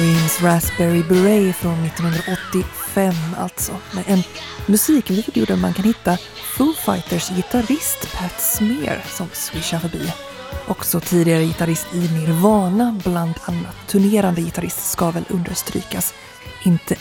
Creams Raspberry Beret från 1985 alltså. Med en musikvideo där man kan hitta Foo Fighters gitarrist Pat Smear som swishar förbi. Också tidigare gitarrist i Nirvana, bland annat turnerande gitarrist ska väl understrykas. Inte